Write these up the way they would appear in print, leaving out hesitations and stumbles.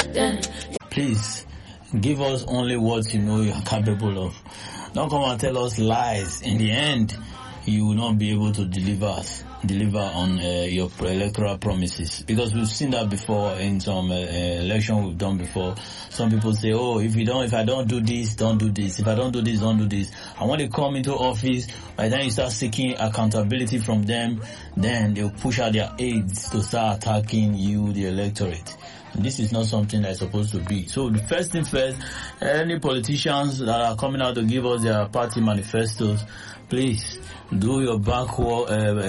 Please, give us only what you know you are capable of. Don't come and tell us lies. In the end, you will not be able to deliver on your electoral promises, because we've seen that before in some election we've done before. Some people say, oh, if I don't do this, don't do this. If I don't do this, don't do this. And when they come into office, by the time you start seeking accountability from them, then they'll push out their aides to start attacking you, the electorate. And this is not something that's supposed to be. So the first thing first, any politicians that are coming out to give us their party manifestos, please do your backroom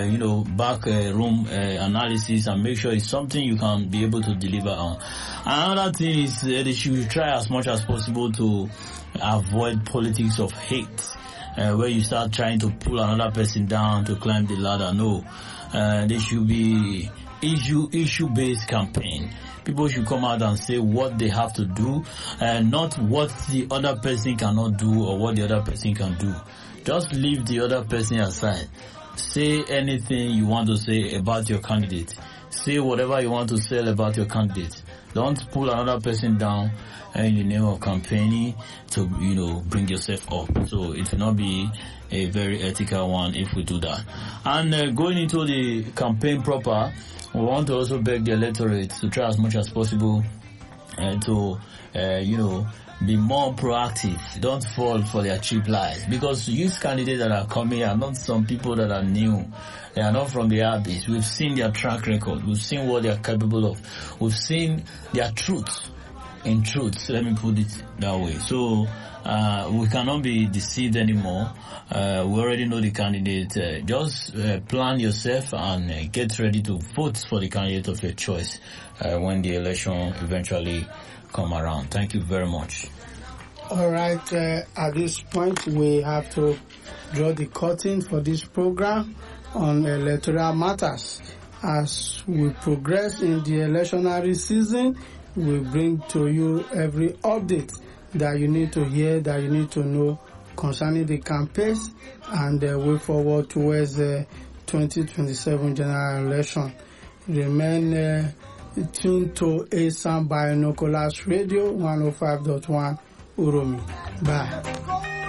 analysis and make sure it's something you can be able to deliver on. Another thing is they should try as much as possible to avoid politics of hate, where you start trying to pull another person down to climb the ladder. No, there should be issue-based campaign. People should come out and say what they have to do, and not what the other person cannot do or what the other person can do. Just leave the other person aside. Say anything you want to say about your candidate. Say whatever you want to say about your candidate. Don't pull another person down in the name of campaigning to, bring yourself up. So it will not be a very ethical one if we do that. And going into the campaign proper, we want to also beg the electorate to try as much as possible to, be more proactive. Don't fall for their cheap lies, because youth candidates that are coming are not some people that are new. They are not from the abyss. We've seen their track record. We've seen what they are capable of. We've seen their truth. In truth, let me put it that way. So we cannot be deceived anymore. We already know the candidate. Just plan yourself and get ready to vote for the candidate of your choice when the election eventually come around. Thank you very much. All right. At this point, we have to draw the curtain for this program on electoral matters. As we progress in the electionary season, we bring to you every update that you need to hear, that you need to know concerning the campaigns and the way forward towards the 2027 general election. Remain tuned to ASAM Binoculars Radio 105.1 Uromi. Bye.